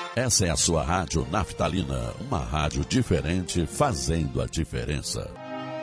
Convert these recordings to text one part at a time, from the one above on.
Essa é a sua rádio Naftalina, uma rádio diferente, fazendo a diferença.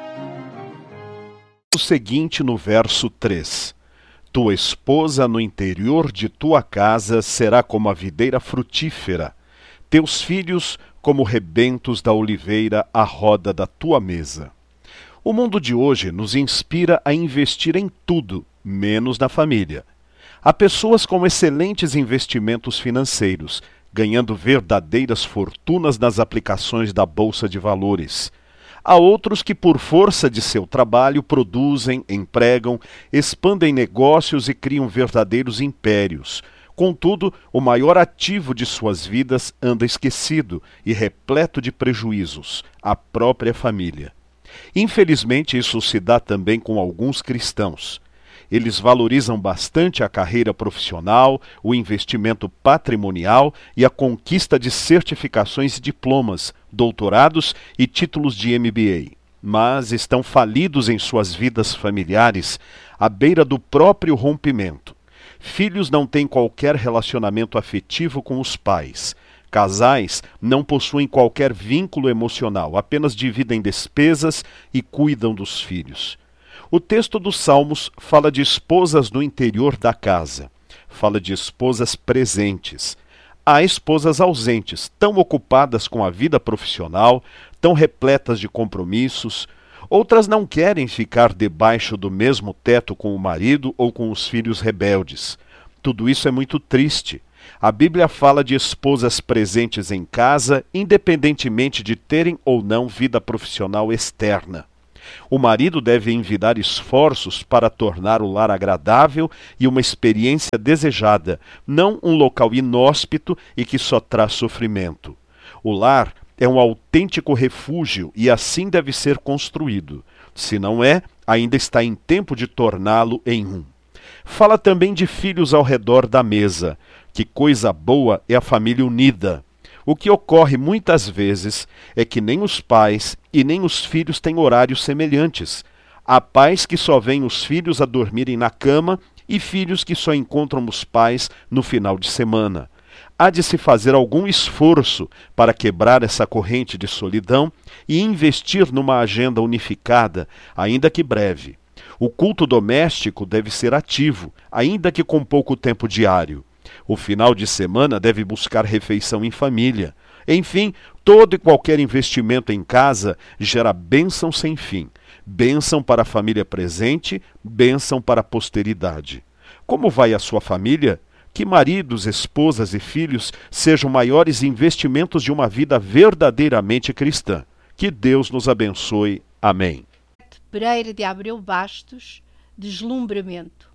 O seguinte no verso 3: Tua esposa no interior de tua casa será como a videira frutífera, teus filhos como rebentos da oliveira à roda da tua mesa. O mundo de hoje nos inspira a investir em tudo, menos na família. Há pessoas com excelentes investimentos financeiros, ganhando verdadeiras fortunas nas aplicações da Bolsa de Valores. Há outros que, por força de seu trabalho, produzem, empregam, expandem negócios e criam verdadeiros impérios. Contudo, o maior ativo de suas vidas anda esquecido e repleto de prejuízos: a própria família. Infelizmente, isso se dá também com alguns cristãos. Eles valorizam bastante a carreira profissional, o investimento patrimonial e a conquista de certificações e diplomas, doutorados e títulos de MBA. Mas estão falidos em suas vidas familiares, à beira do próprio rompimento. Filhos não têm qualquer relacionamento afetivo com os pais. Casais não possuem qualquer vínculo emocional, apenas dividem despesas e cuidam dos filhos. O texto dos Salmos fala de esposas no interior da casa. Fala de esposas presentes. Há esposas ausentes, tão ocupadas com a vida profissional, tão repletas de compromissos. Outras não querem ficar debaixo do mesmo teto com o marido ou com os filhos rebeldes. Tudo isso é muito triste. A Bíblia fala de esposas presentes em casa, independentemente de terem ou não vida profissional externa. O marido deve envidar esforços para tornar o lar agradável e uma experiência desejada, não um local inóspito e que só traz sofrimento. O lar é um autêntico refúgio e assim deve ser construído. Se não é, ainda está em tempo de torná-lo em um. Fala também de filhos ao redor da mesa. Que coisa boa é a família unida! O que ocorre muitas vezes é que nem os pais e nem os filhos têm horários semelhantes. Há pais que só veem os filhos a dormirem na cama e filhos que só encontram os pais no final de semana. Há de se fazer algum esforço para quebrar essa corrente de solidão e investir numa agenda unificada, ainda que breve. O culto doméstico deve ser ativo, ainda que com pouco tempo diário. O final de semana deve buscar refeição em família. Enfim, todo e qualquer investimento em casa gera bênção sem fim. Bênção para a família presente, bênção para a posteridade. Como vai a sua família? Que maridos, esposas e filhos sejam maiores investimentos de uma vida verdadeiramente cristã. Que Deus nos abençoe. Amém. Pereira de Abreu Bastos, deslumbramento.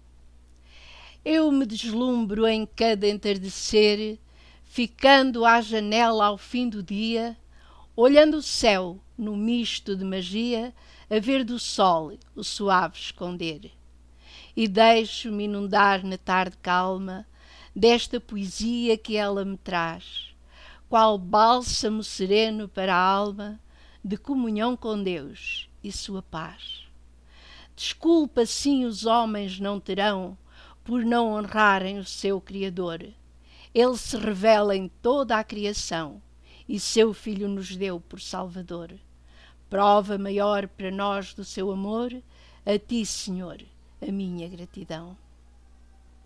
Eu me deslumbro em cada entardecer, ficando à janela ao fim do dia, olhando o céu no misto de magia, a ver do sol o suave esconder. E deixo-me inundar na tarde calma desta poesia que ela me traz, qual bálsamo sereno para a alma, de comunhão com Deus e sua paz. Desculpa sim os homens não terão, por não honrarem o seu Criador. Ele se revela em toda a criação e seu Filho nos deu por Salvador. Prova maior para nós do seu amor, a ti, Senhor, a minha gratidão.